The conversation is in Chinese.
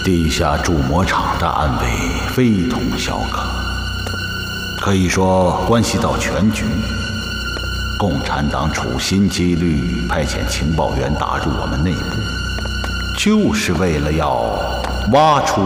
地下铸模厂的安危非同小可，可以说关系到全局。共产党处心积虑派遣情报员打入我们内部，就是为了要挖出